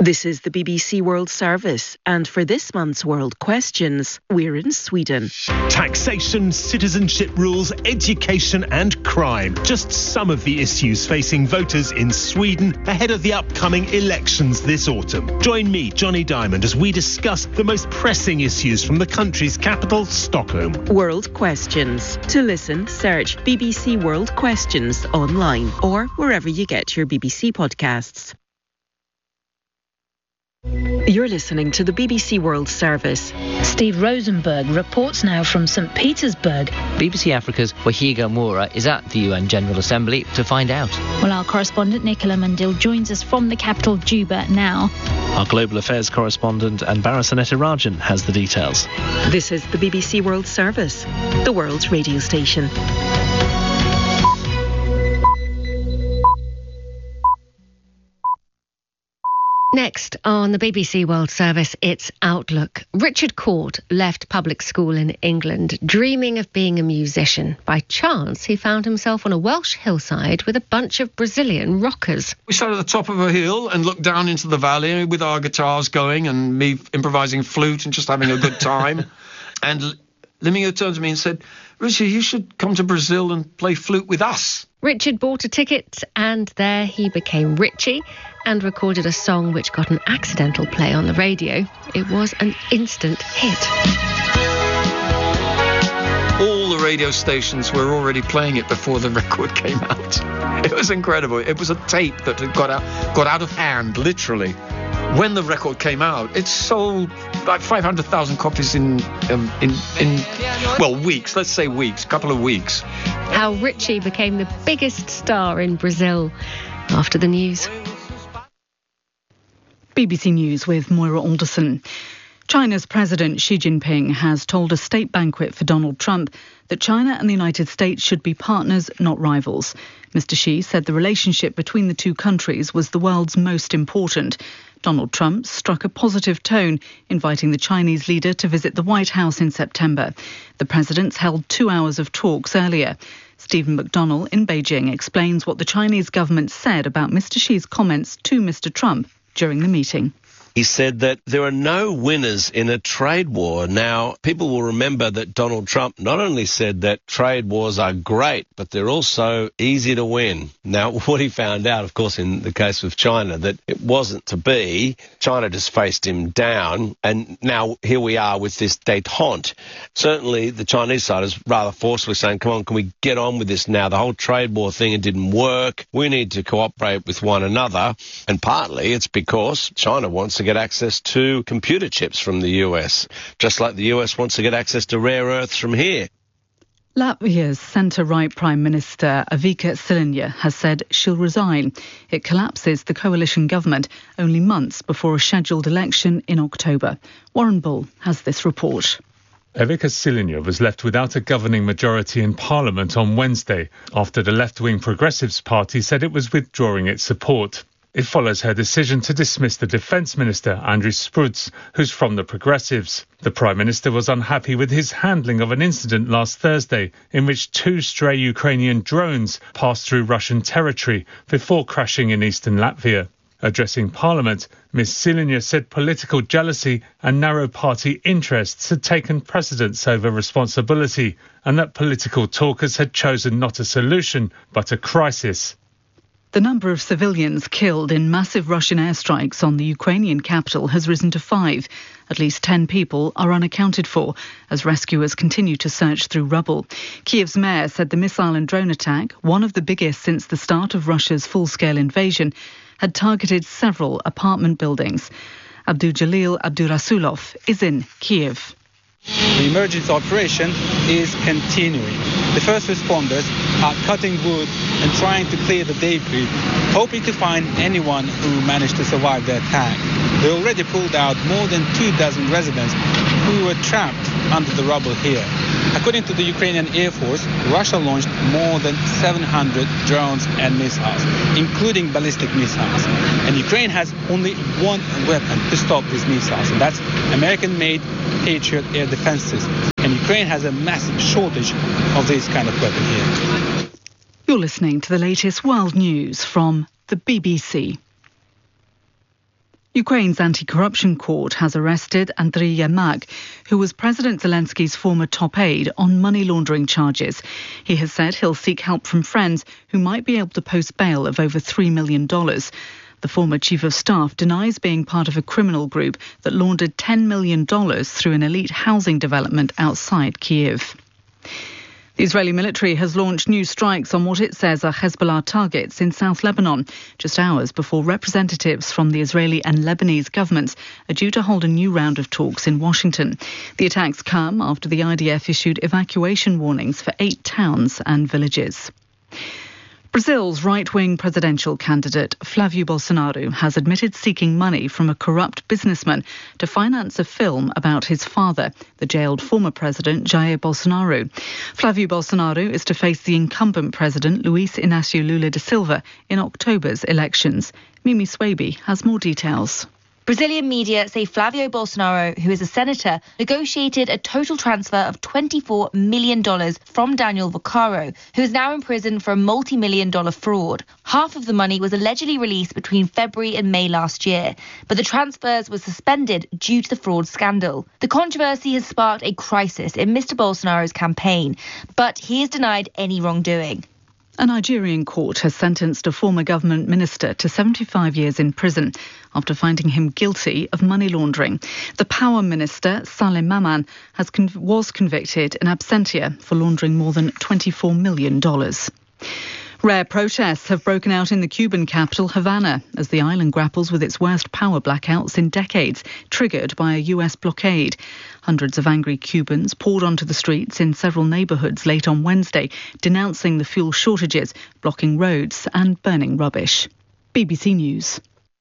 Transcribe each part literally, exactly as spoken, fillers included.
This is the B B C World Service, and for this month's World Questions, we're in Sweden. Taxation, citizenship rules, education and crime. Just some of the issues facing voters in Sweden ahead of the upcoming elections this autumn. Join me, Johnny Diamond, as we discuss the most pressing issues from the country's capital, Stockholm. World Questions. To listen, search B B C World Questions online or wherever you get your B B C podcasts. You're listening to the B B C World Service. Steve Rosenberg reports now from Saint Petersburg. B B C Africa's Wahiga Moura is at the U N General Assembly to find out. Well, our correspondent Nicola Mandil joins us from the capital, Juba, now. Our global affairs correspondent Anbara Sanetirajan has the details. This is the B B C World Service, the world's radio station. Next on the B B C World Service, it's Outlook. Richard Court left public school in England dreaming of being a musician. By chance, he found himself on a Welsh hillside with a bunch of Brazilian rockers. We sat at the top of a hill and looked down into the valley with our guitars going and me improvising flute and just having a good time. And Limingo turned to me and said, "Richard, you should come to Brazil and play flute with us." Richard bought a ticket and there he became Richie and recorded a song which got an accidental play on the radio. It was an instant hit. All the radio stations were already playing it before the record came out. It was incredible. It was a tape that had got out, got out of hand, literally. When the record came out, it sold like five hundred thousand copies in, um, in, in, well, weeks, let's say weeks, a couple of weeks. How Richie became the biggest star in Brazil after the news. B B C News with Moira Alderson. China's President Xi Jinping has told a state banquet for Donald Trump that China and the United States should be partners, not rivals. Mister Xi said the relationship between the two countries was the world's most important. Donald Trump struck a positive tone, inviting the Chinese leader to visit the White House in September. The presidents held two hours of talks earlier. Stephen McDonnell in Beijing explains what the Chinese government said about Mister Xi's comments to Mister Trump during the meeting. He said that there are no winners in a trade war. Now, people will remember that Donald Trump not only said that trade wars are great, but they're also easy to win. Now, what he found out, of course, in the case with China, that it wasn't to be. China just faced him down, and now here we are with this détente. Certainly, the Chinese side is rather forcefully saying, come on, can we get on with this now? The whole trade war thing, it didn't work. We need to cooperate with one another, and partly it's because China wants to get access to computer chips from the U S, just like the U S wants to get access to rare earths from here. Latvia's centre-right Prime Minister Avika Siliņa has said she'll resign. It collapses the coalition government only months before a scheduled election in October. Warren Bull has this report. Avika Siliņa was left without a governing majority in Parliament on Wednesday after the left-wing Progressives Party said it was withdrawing its support. It follows her decision to dismiss the Defence Minister, Andris Spruds, who's from the Progressives. The Prime Minister was unhappy with his handling of an incident last Thursday in which two stray Ukrainian drones passed through Russian territory before crashing in eastern Latvia. Addressing Parliament, Miz Siliņa said political jealousy and narrow party interests had taken precedence over responsibility and that political talkers had chosen not a solution but a crisis. The number of civilians killed in massive Russian airstrikes on the Ukrainian capital has risen to five. At least ten people are unaccounted for as rescuers continue to search through rubble. Kiev's mayor said the missile and drone attack, one of the biggest since the start of Russia's full-scale invasion, had targeted several apartment buildings. Abdujalil Abdurasulov is in Kiev. The emergency operation is continuing. The first responders are cutting wood and trying to clear the debris, hoping to find anyone who managed to survive the attack. They already pulled out more than two dozen residents who were trapped under the rubble here. According to the Ukrainian Air Force, Russia launched more than seven hundred drones and missiles, including ballistic missiles. And Ukraine has only one weapon to stop these missiles, and that's American-made Patriot air defense systems. And Ukraine has a massive shortage of this kind of weapon here. You're listening to the latest world news from the B B C. Ukraine's anti-corruption court has arrested Andriy Yermak, who was President Zelensky's former top aide, on money laundering charges. He has said he'll seek help from friends who might be able to post bail of over three million dollars. The former chief of staff denies being part of a criminal group that laundered ten million dollars through an elite housing development outside Kiev. The Israeli military has launched new strikes on what it says are Hezbollah targets in South Lebanon, just hours before representatives from the Israeli and Lebanese governments are due to hold a new round of talks in Washington. The attacks come after the I D F issued evacuation warnings for eight towns and villages. Brazil's right-wing presidential candidate Flávio Bolsonaro has admitted seeking money from a corrupt businessman to finance a film about his father, the jailed former president Jair Bolsonaro. Flávio Bolsonaro is to face the incumbent president Luiz Inácio Lula da Silva in October's elections. Mimi Swaby has more details. Brazilian media say Flávio Bolsonaro, who is a senator, negotiated a total transfer of twenty-four million dollars from Daniel Vaccaro, who is now in prison for a multi-million dollar fraud. Half of the money was allegedly released between February and May last year, but the transfers were suspended due to the fraud scandal. The controversy has sparked a crisis in Mister Bolsonaro's campaign, but he has denied any wrongdoing. A Nigerian court has sentenced a former government minister to seventy-five years in prison after finding him guilty of money laundering. The power minister, Salim Maman, has con- was convicted in absentia for laundering more than twenty-four million dollars. Rare protests have broken out in the Cuban capital, Havana, as the island grapples with its worst power blackouts in decades, triggered by a U S blockade. Hundreds of angry Cubans poured onto the streets in several neighbourhoods late on Wednesday, denouncing the fuel shortages, blocking roads and burning rubbish. B B C News.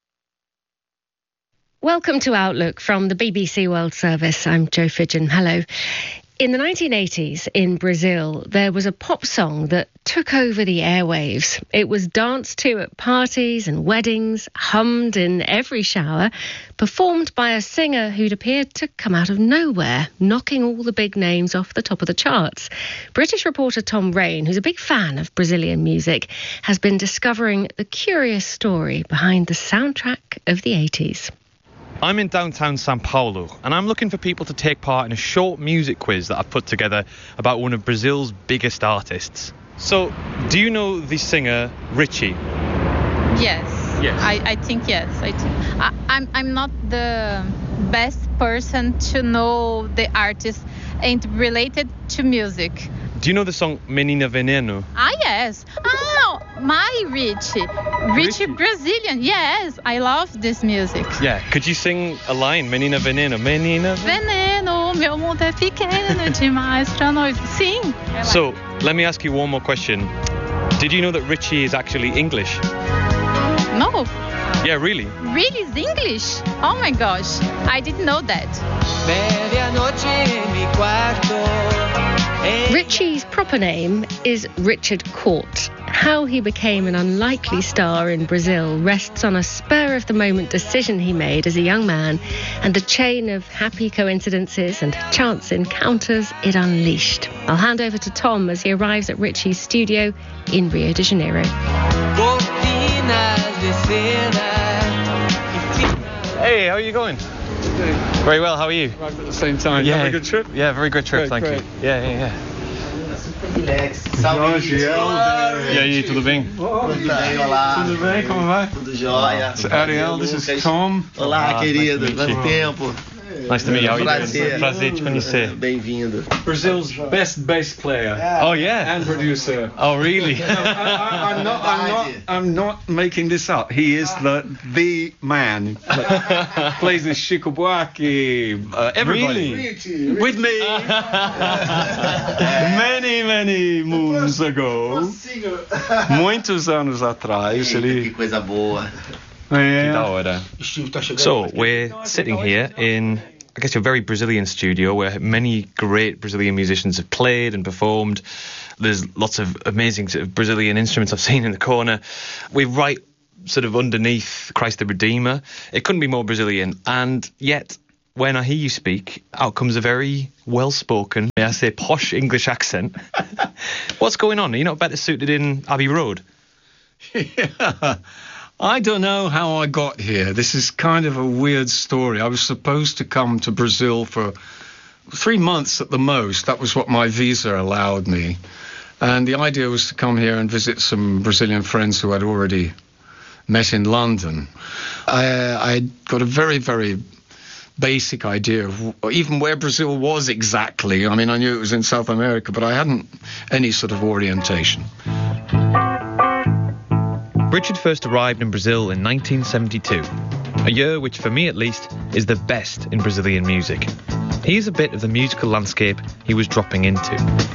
Welcome to Outlook from the B B C World Service. I'm Jo Fidgen. Hello. In the nineteen eighties, in Brazil, there was a pop song that took over the airwaves. It was danced to at parties and weddings, hummed in every shower, performed by a singer who'd appeared to come out of nowhere, knocking all the big names off the top of the charts. British reporter Tom Raine, who's a big fan of Brazilian music, has been discovering the curious story behind the soundtrack of the eighties. I'm in downtown Sao Paulo, and I'm looking for people to take part in a short music quiz that I've put together about one of Brazil's biggest artists. So, do you know the singer Richie? Yes. Yes. I, I think yes. I think. I, I'm I'm not the best person to know the artist and related to music. Do you know the song Menina Veneno? Ah, yes. Oh, my Richie. Richie Brazilian. Yes, I love this music. Yeah, could you sing a line? Menina Veneno. Menina Veneno, meu mundo é pequeno demais pra nós. Sim. So, let me ask you one more question. Did you know that Richie is actually English? No. Yeah, really? Really is English? Oh my gosh, I didn't know that. Richie's proper name is Richard Court. How he became an unlikely star in Brazil rests on a spur-of-the-moment decision he made as a young man and the chain of happy coincidences and chance encounters it unleashed. I'll hand over to Tom as he arrives at Richie's studio in Rio de Janeiro. Hey, how are you going? Very well, how are you? Right at the same time. Yeah, Have a good trip? Yeah, very good trip, Great, thank great. you. Yeah, yeah, yeah. Jorge, E aí, tudo bem? Tudo bem, olá. Tudo bem, como vai? Tudo jóia. Ariel, this is Tom. Olá, Olá, querido. nice to meet Quanto tempo? Nice to meet you. How are you Prazer. doing? Prazer te conhecer. Bem-vindo. Brazil's best bass player. Oh, yeah? And producer. Oh, really? No, I, I, I'm not. I'm not. I'm not making this up. He is the the man. Plays with Chico Buarque. Uh, everybody. Really? With me. many, many moons ago. Muitos anos atrás. Ele. Que coisa boa. Yeah. So, we're sitting here in, I guess, a very Brazilian studio where many great Brazilian musicians have played and performed. There's lots of amazing sort of Brazilian instruments I've seen in the corner. We're right sort of underneath Christ the Redeemer. It couldn't be more Brazilian. And yet, when I hear you speak, out comes a very well-spoken, may I say, posh English accent. What's going on? Are you not better suited in Abbey Road? Yeah. I don't know how I got here. This is kind of a weird story. I was supposed to come to Brazil for three months at the most. That was what my visa allowed me. And the idea was to come here and visit some Brazilian friends who I'd already met in London. I, I got a very, very basic idea of even where Brazil was exactly. I mean, I knew it was in South America, but I hadn't any sort of orientation. Richard first arrived in Brazil in nineteen seventy-two, a year which, for me at least, is the best in Brazilian music. He's a bit of the musical landscape he was dropping into.